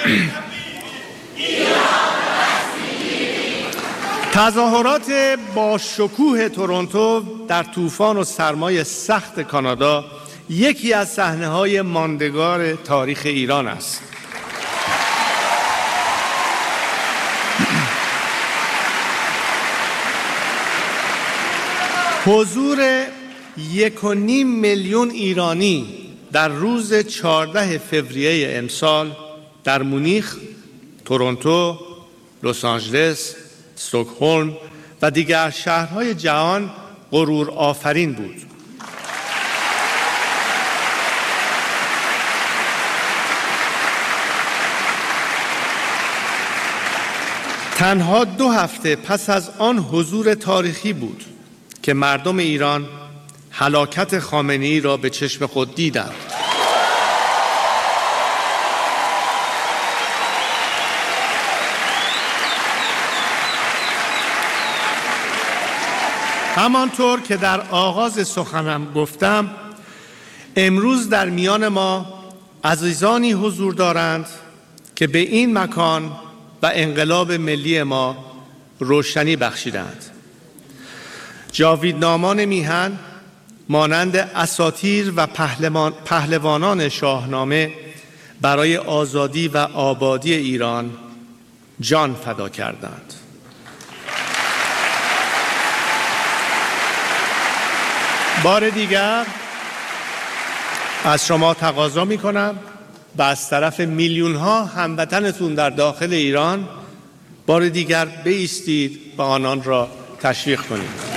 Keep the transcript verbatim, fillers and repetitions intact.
تظاهرات با شکوه تورنتو در طوفان و سرمای سخت کانادا یکی از صحنه‌های ماندگار تاریخ ایران است. حضور یک و نیم میلیون ایرانی در روز چهاردهم فوریه امسال در مونیخ، تورنتو، لس آنجلس، استکهلم و دیگر شهرهای جهان غرور آفرین بود. تنها دو هفته پس از آن حضور تاریخی بود که مردم ایران هلاکت خامنه‌ای را به چشم خود دیدند. همانطور که در آغاز سخنم گفتم، امروز در میان ما عزیزانی حضور دارند که به این مکان و انقلاب ملی ما روشنی بخشیدند. جاویدنامان میهن مانند اساطیر و پهلوان، پهلوانان شاهنامه برای آزادی و آبادی ایران جان فدا کردند. بار دیگر از شما تقاضا می کنم و از طرف میلیون ها هموطنتون در داخل ایران بار دیگر بایستید و آنان را تشویق کنید.